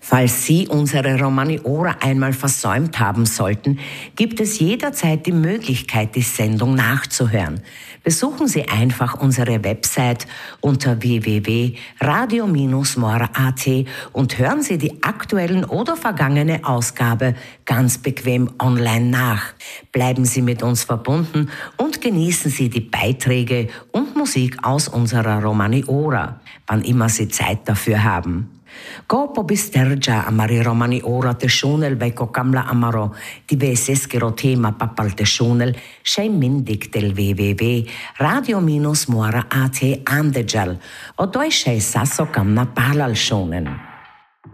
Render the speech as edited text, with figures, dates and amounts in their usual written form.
Falls Sie unsere Romani-Ora einmal versäumt haben sollten, gibt es jederzeit die Möglichkeit, die Sendung nachzuhören. Besuchen Sie einfach unsere Website unter www.radio-mora.at und hören Sie die aktuellen oder vergangene Ausgabe ganz bequem online nach. Bleiben Sie mit uns verbunden und genießen Sie die Beiträge und Musik aus unserer Romani-Ora, wann immer Sie Zeit dafür haben. Kopo bistergia amari Romani ora te shunel beko kamla amaro di veseskero tema papal te shunel shei mindik del www radio-mora.at andejal o doi shei sasso kamna palal shonen.